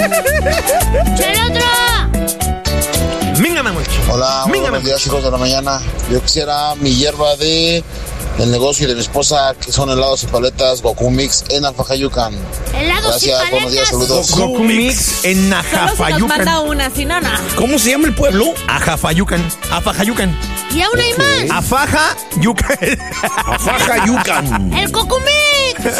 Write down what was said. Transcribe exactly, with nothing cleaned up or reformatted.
¡Chale otro! Venga, Manuel. Hola, Venga, buenos días, hijos de la mañana. Yo quisiera mi hierba de el negocio de mi esposa, que son helados y paletas Goku Mix en Alfajayucan. Helados Gracias, y buenos días, paletas. saludos. Goku Mix en Solo se nos Ajafayucan. manda una, si no, no. ¿Cómo se llama el pueblo? Ajafayucan. Afajayucan. Y aún hay más. Afaja Yucan. Afaja Yucan. El Cocumix.